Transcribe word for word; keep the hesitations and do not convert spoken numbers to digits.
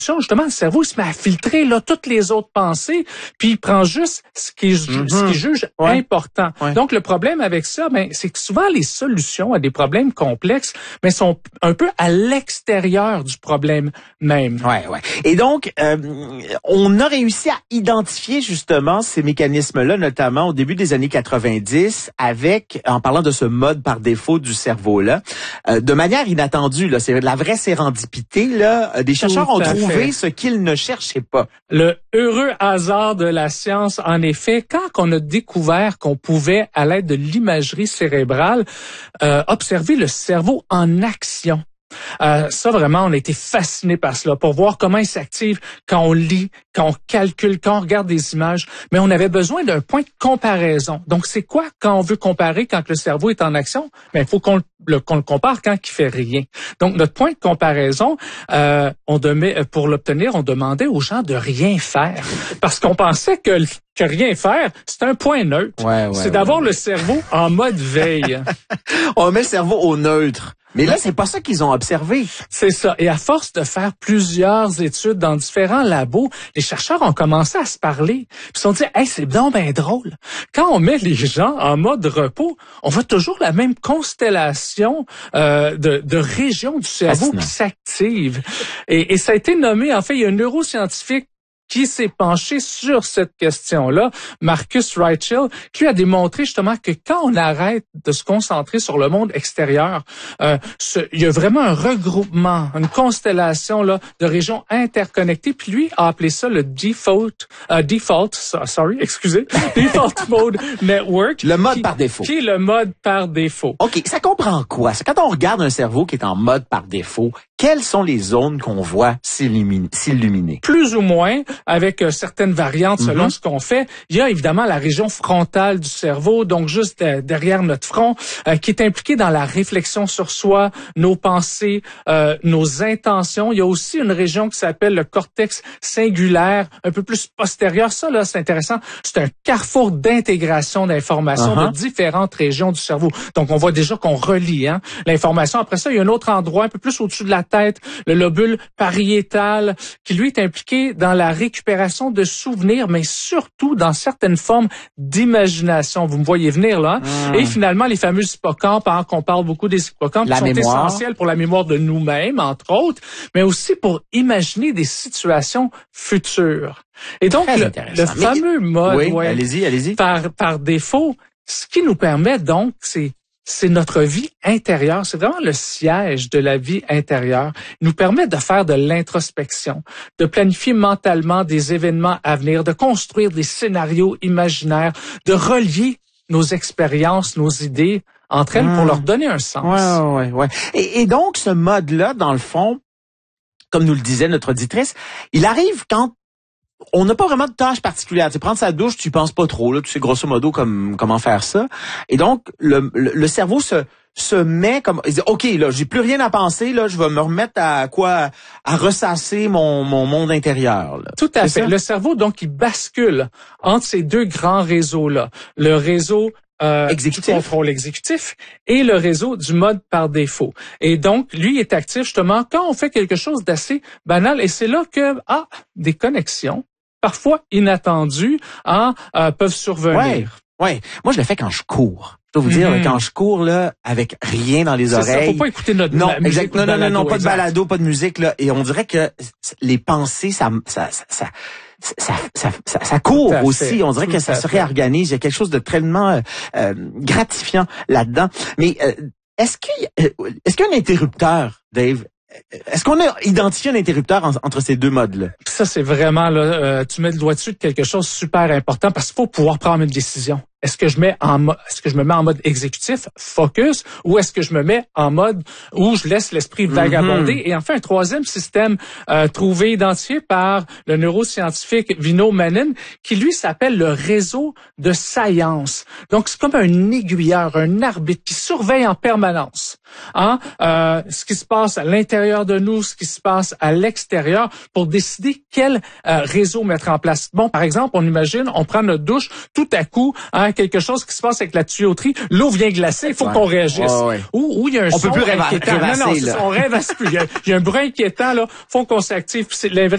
justement, le cerveau il se met à filtrer là toutes les autres pensées, puis il prend juste ce qu'il mm-hmm. ce qu'il juge ouais. important. Ouais. Donc le problème avec ça, ben c'est que souvent les solutions à des problèmes complexes, ben sont un peu à l'extérieur du problème même. Ouais, ouais. Et donc euh, on a réussi à identifier justement ces mécanismes-là, notamment au début des années quatre-vingt-dix, avec en parlant de ce mode par défaut du cerveau-là, euh, de manière inattendue. Là, c'est de la vraie sérendipité. Là, des chercheurs ont trouvé fait. ce qu'ils ne cherchaient pas. Le heureux hasard de la science, en effet, quand on a découvert qu'on pouvait, à l'aide de l'imagerie cérébrale, euh, observer le cerveau en action. Euh, ça, vraiment, on a été fascinés par cela, pour voir comment il s'active quand on lit, quand on calcule, quand on regarde des images. Mais on avait besoin d'un point de comparaison. Donc, c'est quoi quand on veut comparer quand le cerveau est en action? Ben, il faut qu'on le, qu'on le compare quand il fait rien. Donc, notre point de comparaison, euh, on demait, pour l'obtenir, on demandait aux gens de rien faire. Parce qu'on pensait que, que rien faire, c'est un point neutre. Ouais, ouais, c'est d'avoir ouais. le cerveau en mode veille. On met le cerveau au neutre. Mais là, c'est pas ça qu'ils ont observé. C'est ça. Et à force de faire plusieurs études dans différents labos, les chercheurs ont commencé à se parler. Puis ils se sont dit, hey, c'est donc ben drôle. Quand on met les gens en mode repos, on voit toujours la même constellation euh, de, de régions du cerveau qui s'activent. Et, et ça a été nommé, en fait, il y a un neuroscientifique qui s'est penché sur cette question-là, Marcus Reichel, qui a démontré justement que quand on arrête de se concentrer sur le monde extérieur, euh, ce, il y a vraiment un regroupement, une constellation là de régions interconnectées. Puis lui a appelé ça le default, euh, default, sorry, excusez, default mode network. Le mode qui, par défaut. Qui est le mode par défaut. Ok, ça comprend quoi? C'est quand on regarde un cerveau qui est en mode par défaut, quelles sont les zones qu'on voit s'illuminer? Plus ou moins, avec euh, certaines variantes selon mm-hmm. ce qu'on fait. Il y a évidemment la région frontale du cerveau, donc juste euh, derrière notre front, euh, qui est impliquée dans la réflexion sur soi, nos pensées, euh, nos intentions. Il y a aussi une région qui s'appelle le cortex cingulaire, un peu plus postérieur. Ça, là, c'est intéressant. C'est un carrefour d'intégration d'informations uh-huh. de différentes régions du cerveau. Donc, on voit déjà qu'on relie hein, l'information. Après ça, il y a un autre endroit, un peu plus au-dessus de la tête, le lobule pariétal, qui lui est impliqué dans la récupération de souvenirs, mais surtout dans certaines formes d'imagination. Vous me voyez venir là. Hein? Mmh. Et finalement, les fameux hippocampes, hein, qu'on parle beaucoup des hippocampes, la qui sont mémoire. essentiels pour la mémoire de nous-mêmes, entre autres, mais aussi pour imaginer des situations futures. Et donc, le, le fameux mode oui, ouais, allez-y, allez-y. Par, par défaut, ce qui nous permet donc, c'est c'est notre vie intérieure. C'est vraiment le siège de la vie intérieure. Il nous permet de faire de l'introspection, de planifier mentalement des événements à venir, de construire des scénarios imaginaires, de relier nos expériences, nos idées entre elles mmh. pour leur donner un sens. Ouais, ouais, ouais. Et, et donc, ce mode-là, dans le fond, comme nous le disait notre auditrice, il arrive quand on n'a pas vraiment de tâche particulière. Tu sais, prendre sa douche, tu penses pas trop. Là, tu sais grosso modo comme, comment faire ça. Et donc, le, le, le cerveau se se met comme il dit OK, là, j'ai plus rien à penser, là, je vais me remettre à quoi à ressasser mon mon monde intérieur. Là. Tout à fait. Ça? Le cerveau, donc, il bascule entre ces deux grands réseaux-là. Le réseau Euh, exécutif. du contrôle exécutif et le réseau du mode par défaut. Et donc, lui est actif justement quand on fait quelque chose d'assez banal. Et c'est là que ah, des connexions, parfois inattendues, hein, euh, peuvent survenir. Ouais, ouais. Moi, je le fais quand je cours. Je dois vous dire, mmh. quand je cours là, avec rien dans les c'est oreilles. Ça, faut pas écouter notre non, musique. Exact, non, non, non, non, pas de exact. balado, pas de musique là. Et on dirait que les pensées, ça, ça, ça, ça Ça, ça, ça, ça court aussi. Fait. On dirait Tout que ça se réorganise. Il y a quelque chose de tellement euh, gratifiant là-dedans. Mais euh, est-ce qu'il est-ce qu'il y a un interrupteur, Dave? Est-ce qu'on a identifié un interrupteur en, entre ces deux modes-là? Ça, c'est vraiment, là, euh, tu mets le doigt dessus de quelque chose de super important parce qu'il faut pouvoir prendre une décision. Est-ce que je mets en mo- est-ce que je me mets en mode exécutif, focus, ou est-ce que je me mets en mode où je laisse l'esprit vagabonder? Mm-hmm. Et enfin, un troisième système euh, trouvé, identifié par le neuroscientifique Vino Menon, qui lui s'appelle le réseau de science. Donc, c'est comme un aiguilleur, un arbitre qui surveille en permanence hein, euh, ce qui se passe à l'intérieur de nous, ce qui se passe à l'extérieur, pour décider quel euh, réseau mettre en place. Bon, par exemple, on imagine, on prend notre douche, tout à coup, hein, quelque chose qui se passe avec la tuyauterie, l'eau vient glacer, il faut ouais. qu'on réagisse. Ouais, ouais. Ou, ou il y a un on son peut plus inquiétant. Rêvasser, non, non, là. on rêvasse plus. Il y, a, il y a un bruit inquiétant, là, faut qu'on s'active. C'est